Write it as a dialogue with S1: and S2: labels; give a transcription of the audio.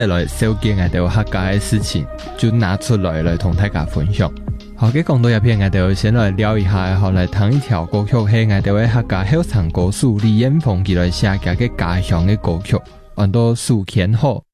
S1: 來小件我哋客家嘅事情，就拿出來同大家分享。好嘅，講到一片，我哋先來聊一下，後來聽一條歌曲係我哋客家後生歌手李彥峰佢來寫嘅家鄉嘅歌曲，叫做《樹前好》。